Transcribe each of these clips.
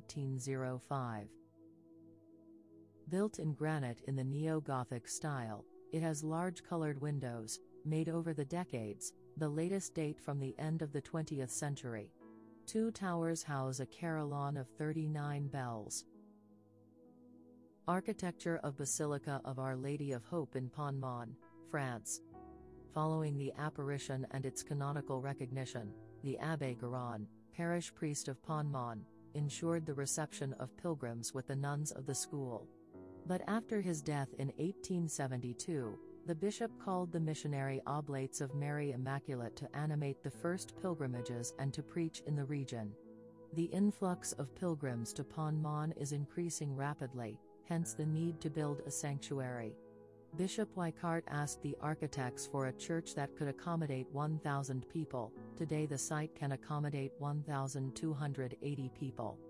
1805. Built in granite in the Neo-Gothic style, it has large colored windows, made over the decades, the latest date from the end of the 20th century. Two towers house a carillon of 39 bells. Architecture of Basilica of Our Lady of Hope in Pont-Main, France. Following the apparition and its canonical recognition, the Abbé Guérin, parish priest of Pont-Main, ensured the reception of pilgrims with the nuns of the school. But after his death in 1872, the bishop called the missionary Oblates of Mary Immaculate to animate the first pilgrimages and to preach in the region. The influx of pilgrims to Pont-Main is increasing rapidly, hence the need to build a sanctuary. Bishop Weikart asked the architects for a church that could accommodate 1,000 people. Today the site can accommodate 1,280 people.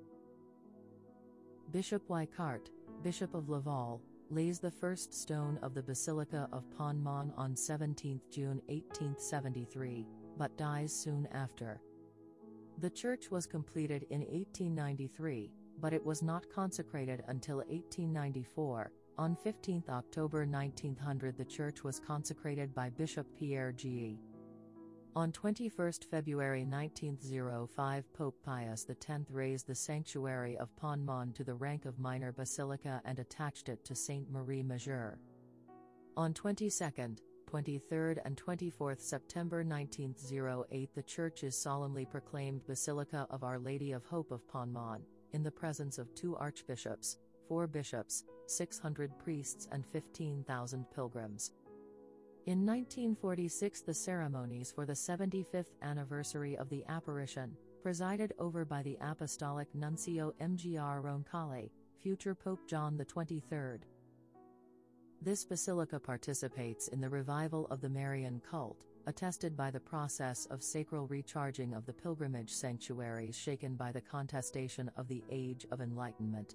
Bishop Weikart, Bishop of Laval, lays the first stone of the Basilica of Pont-Main on 17 June 1873, but dies soon after. The church was completed in 1893, but it was not consecrated until 1894. On 15 October 1900 the church was consecrated by Bishop Pierre G. On 21 February 1905 Pope Pius X raised the sanctuary of Pont-Main to the rank of minor basilica and attached it to Sainte Marie Majeure. On 22nd, 23rd and 24th September 1908 the church is solemnly proclaimed Basilica of Our Lady of Hope of Pont-Main, in the presence of 2 archbishops, 4 bishops, 600 priests and 15,000 pilgrims. In 1946 the ceremonies for the 75th anniversary of the apparition, presided over by the Apostolic Nuncio Mgr Roncalli, future Pope John XXIII. This basilica participates in the revival of the Marian cult, attested by the process of sacral recharging of the pilgrimage sanctuaries shaken by the contestation of the Age of Enlightenment.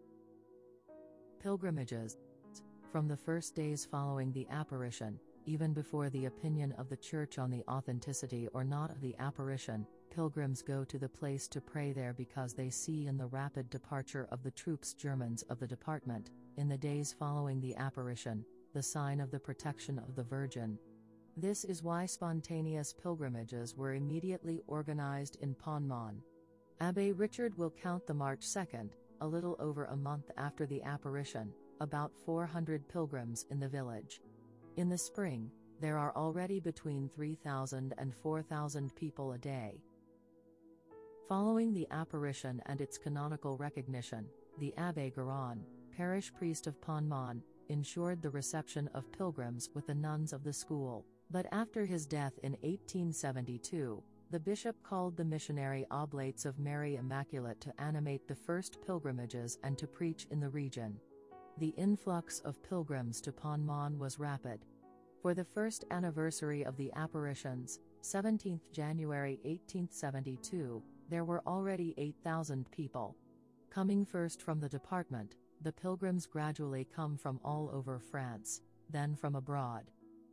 Pilgrimages. From the first days following the apparition, even before the opinion of the Church on the authenticity or not of the apparition, pilgrims go to the place to pray there because they see in the rapid departure of the troops Germans of the department, in the days following the apparition, the sign of the protection of the Virgin. This is why spontaneous pilgrimages were immediately organized in Pont-Main. Abbé Richard will count the March 2nd, a little over a month after the apparition, about 400 pilgrims in the village. In the spring, there are already between 3,000 and 4,000 people a day. Following the apparition and its canonical recognition, the Abbé Guérin, parish priest of Pont-Main, ensured the reception of pilgrims with the nuns of the school, but after his death in 1872, the bishop called the missionary Oblates of Mary Immaculate to animate the first pilgrimages and to preach in the region. The influx of pilgrims to Pont-Main was rapid. For the first anniversary of the apparitions, 17 January 1872, there were already 8,000 people. Coming first from the department, the pilgrims gradually come from all over France, then from abroad.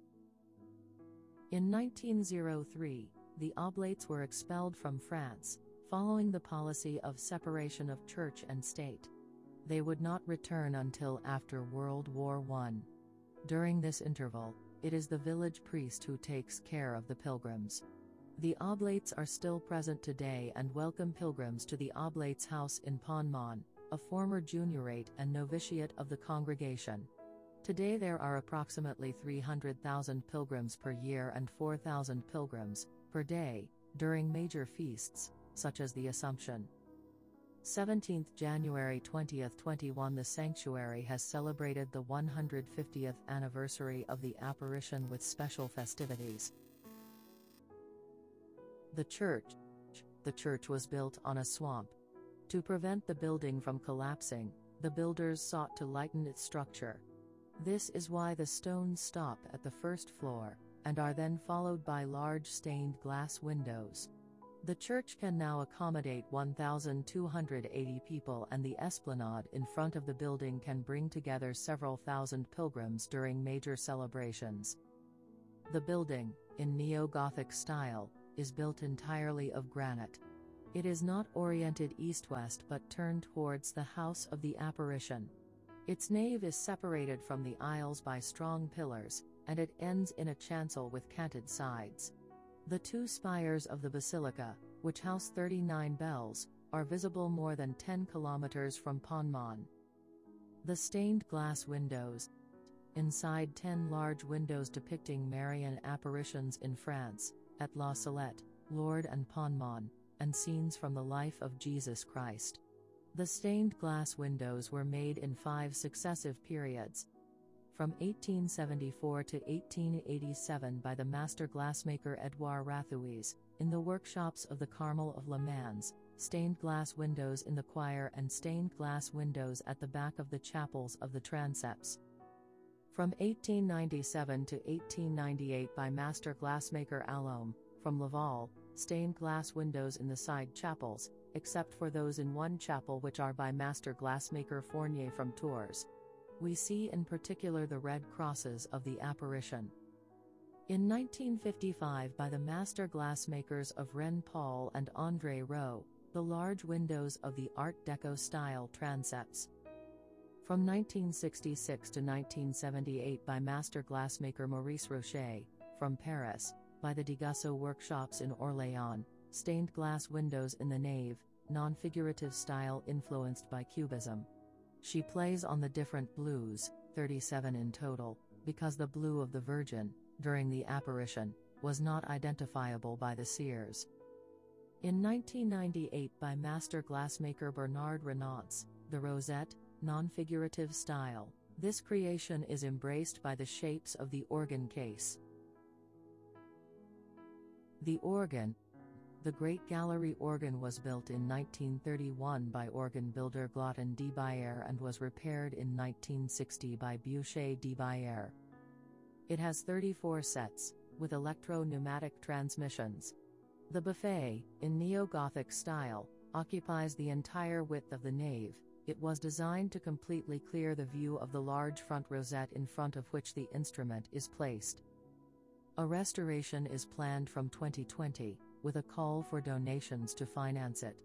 In 1903, the Oblates were expelled from France, following the policy of separation of church and state. They would not return until after World War I. During this interval, it is the village priest who takes care of the pilgrims. The Oblates are still present today and welcome pilgrims to the Oblates House in Pont-Main, a former juniorate and novitiate of the congregation. Today there are approximately 300,000 pilgrims per year and 4,000 pilgrims per day during major feasts, such as the Assumption. 17th January 2021 The sanctuary has celebrated the 150th anniversary of the apparition with special festivities. The church was built on a swamp. To prevent the building from collapsing, the builders sought to lighten its structure. This is why the stones stop at the first floor, and are then followed by large stained glass windows. The church can now accommodate 1,280 people, and the esplanade in front of the building can bring together several thousand pilgrims during major celebrations. The building, in neo-Gothic style, is built entirely of granite. It is not oriented east-west but turned towards the house of the apparition. Its nave is separated from the aisles by strong pillars, and it ends in a chancel with canted sides. The two spires of the basilica, which house 39 bells, are visible more than 10 kilometers from Ponmon. The stained glass windows. Inside 10 large windows depicting Marian apparitions in France, at La Salette, Lourdes and Ponmon, and scenes from the life of Jesus Christ. The stained glass windows were made in 5 successive periods. From 1874 to 1887 by the master glassmaker Edouard Rathuis, in the workshops of the Carmel of Le Mans, stained glass windows in the choir and stained glass windows at the back of the chapels of the transepts. From 1897 to 1898 by master glassmaker Allome, from Laval, stained glass windows in the side chapels, except for those in one chapel which are by master glassmaker Fournier from Tours. We see in particular the red crosses of the apparition. In 1955 by the master glassmakers of Rennes Paul and André Rowe, the large windows of the Art Deco style transepts. From 1966 to 1978 by master glassmaker Maurice Rocher, from Paris, by the Degusso workshops in Orléans, stained glass windows in the nave, non-figurative style influenced by Cubism. She plays on the different blues, 37 in total, because the blue of the Virgin, during the apparition, was not identifiable by the seers. In 1998 by master glassmaker Bernard Renauds, the Rosette, non-figurative style, this creation is embraced by the shapes of the organ case. The organ. The Great Gallery organ was built in 1931 by organ builder Glottin de Bayer and was repaired in 1960 by Boucher de Bayer. It has 34 sets, with electro-pneumatic transmissions. The buffet, in neo-Gothic style, occupies the entire width of the nave. It was designed to completely clear the view of the large front rosette in front of which the instrument is placed. A restoration is planned from 2020, with a call for donations to finance it.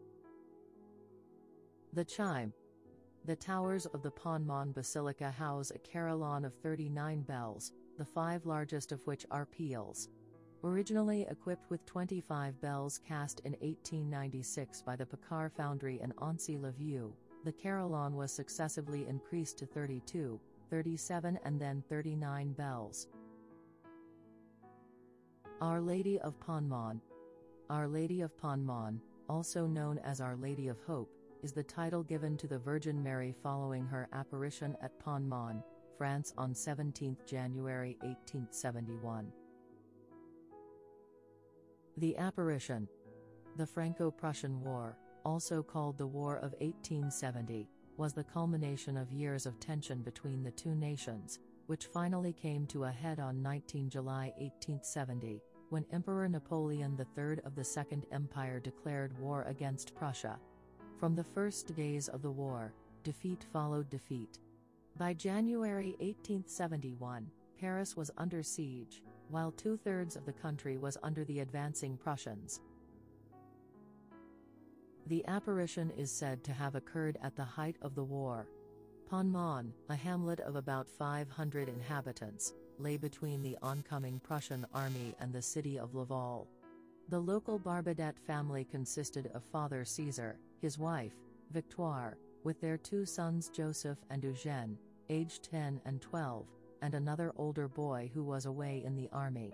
The chime. The towers of the Ponmon Basilica house a carillon of 39 bells, the 5 largest of which are peals. Originally equipped with 25 bells cast in 1896 by the Picard Foundry and Annecy-le-Vieux, the carillon was successively increased to 32, 37 and then 39 bells. Our Lady of Ponmon. Our Lady of Ponmon, also known as Our Lady of Hope, is the title given to the Virgin Mary following her apparition at Ponmon, France on 17 January 1871. The apparition. The Franco-Prussian War, also called the War of 1870, was the culmination of years of tension between the two nations, which finally came to a head on 19 July 1870, when Emperor Napoleon III of the Second Empire declared war against Prussia. From the first days of the war, defeat followed defeat. By January 1871, Paris was under siege, while 2/3 of the country was under the advancing Prussians. The apparition is said to have occurred at the height of the war. Ponmon, a hamlet of about 500 inhabitants, lay between the oncoming Prussian army and the city of Laval. The local Barbadette family consisted of Father Caesar, his wife, Victoire, with their 2 sons Joseph and Eugène, aged 10 and 12, and another older boy who was away in the army.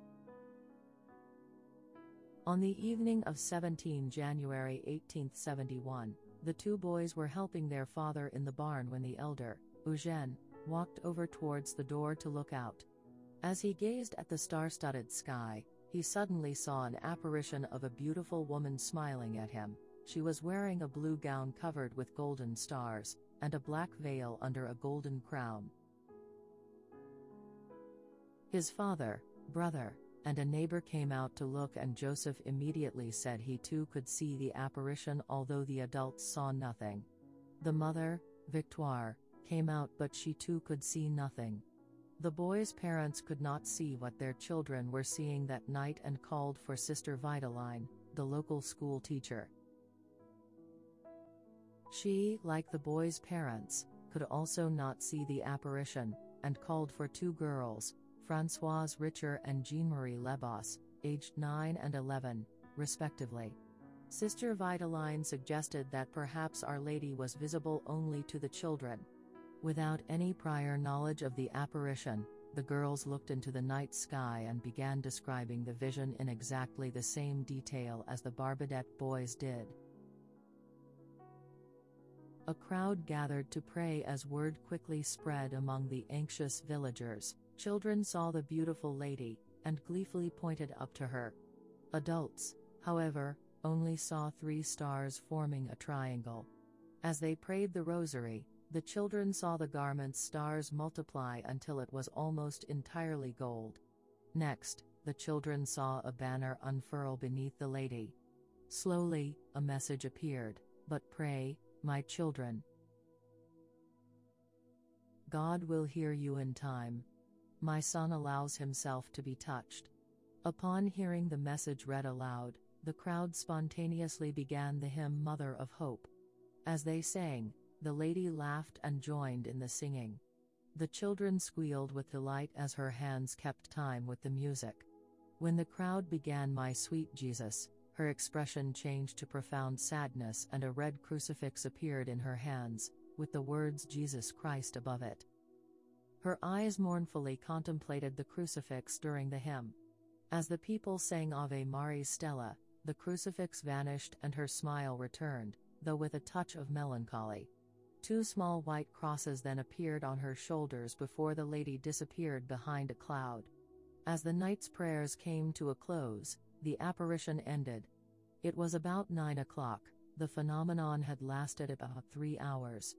On the evening of 17 January 1871, the 2 boys were helping their father in the barn when the elder, Eugène, walked over towards the door to look out. As he gazed at the star-studded sky, he suddenly saw an apparition of a beautiful woman smiling at him. She was wearing a blue gown covered with golden stars, and a black veil under a golden crown. His father, brother, and a neighbor came out to look, and Joseph immediately said he too could see the apparition, although the adults saw nothing. The mother, Victoire, came out, but she too could see nothing. The boys' parents could not see what their children were seeing that night and called for Sister Vitaline, the local school teacher. She, like the boy's parents, could also not see the apparition, and called for two girls, Françoise Richer and Jean-Marie Lebas, aged 9 and 11, respectively. Sister Vitaline suggested that perhaps Our Lady was visible only to the children. Without any prior knowledge of the apparition, the girls looked into the night sky and began describing the vision in exactly the same detail as the Barbadette boys did. A crowd gathered to pray as word quickly spread among the anxious villagers. Children saw the beautiful lady, and gleefully pointed up to her. Adults, however, only saw 3 stars forming a triangle. As they prayed the rosary, the children saw the garment's stars multiply until it was almost entirely gold. Next, the children saw a banner unfurl beneath the lady. Slowly, a message appeared, "But pray, my children. God will hear you in time. My son allows himself to be touched." Upon hearing the message read aloud, the crowd spontaneously began the hymn Mother of Hope. As they sang, the lady laughed and joined in the singing. The children squealed with delight as her hands kept time with the music. When the crowd began My Sweet Jesus, her expression changed to profound sadness and a red crucifix appeared in her hands, with the words Jesus Christ above it. Her eyes mournfully contemplated the crucifix during the hymn. As the people sang Ave Maris Stella, the crucifix vanished and her smile returned, though with a touch of melancholy. 2 small white crosses then appeared on her shoulders before the lady disappeared behind a cloud. As the night's prayers came to a close, the apparition ended. It was about 9 o'clock. The phenomenon had lasted about 3 hours.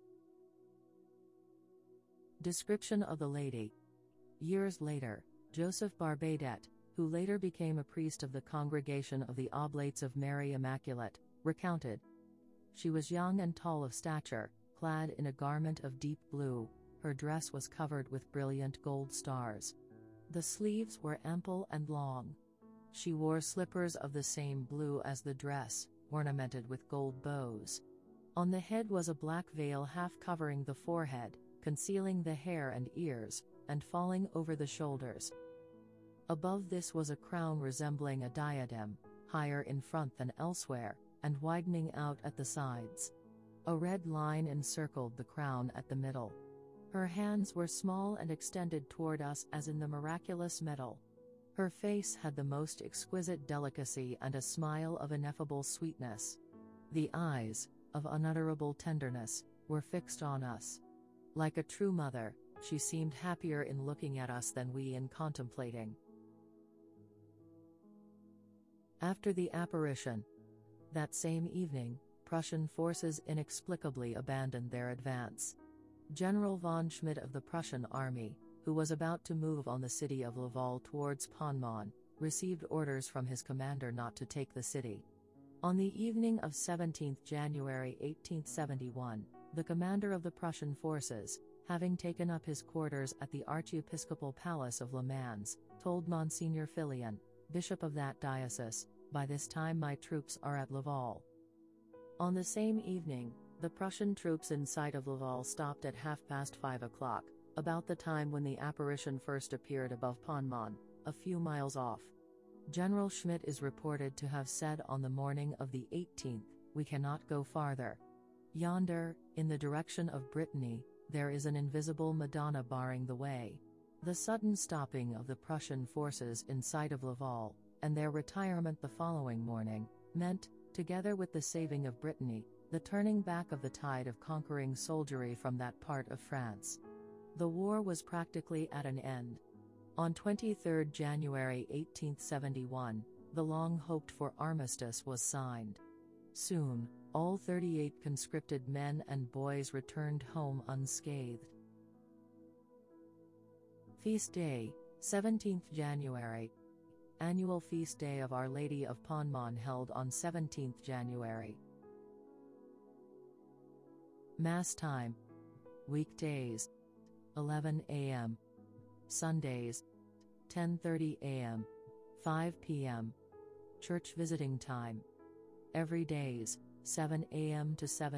Description of the lady. Years later, Joseph Barbadette, who later became a priest of the Congregation of the Oblates of Mary Immaculate, recounted. She was young and tall of stature, clad in a garment of deep blue. Her dress was covered with brilliant gold stars. The sleeves were ample and long. She wore slippers of the same blue as the dress, ornamented with gold bows. On the head was a black veil half covering the forehead, concealing the hair and ears, and falling over the shoulders. Above this was a crown resembling a diadem, higher in front than elsewhere, and widening out at the sides. A red line encircled the crown at the middle. Her hands were small and extended toward us as in the miraculous medal. Her face had the most exquisite delicacy and a smile of ineffable sweetness. The eyes, of unutterable tenderness, were fixed on us. Like a true mother, she seemed happier in looking at us than we in contemplating. After the apparition, that same evening, Prussian forces inexplicably abandoned their advance. General von Schmidt of the Prussian army, who was about to move on the city of Laval towards Ponmon, received orders from his commander not to take the city. On the evening of 17 January 1871, the commander of the Prussian forces, having taken up his quarters at the Archiepiscopal Palace of Le Mans, told Monsignor Filion, bishop of that diocese, "By this time my troops are at Laval." On the same evening, the Prussian troops in sight of Laval stopped at 5:30, about the time when the apparition first appeared above Ponmon, a few miles off. General Schmidt is reported to have said on the morning of the 18th, "We cannot go farther. Yonder, in the direction of Brittany, there is an invisible Madonna barring the way." The sudden stopping of the Prussian forces in sight of Laval, and their retirement the following morning, meant, together with the saving of Brittany, the turning back of the tide of conquering soldiery from that part of France. The war was practically at an end. On 23 January 1871, the long-hoped-for armistice was signed. Soon, all 38 conscripted men and boys returned home unscathed. Feast Day, 17th January. Annual Feast Day of Our Lady of Ponmon held on 17th January. Mass time. Weekdays, 11 a.m. Sundays, 10:30 a.m., 5 p.m. Church visiting time. Every days, 7 a.m. to 7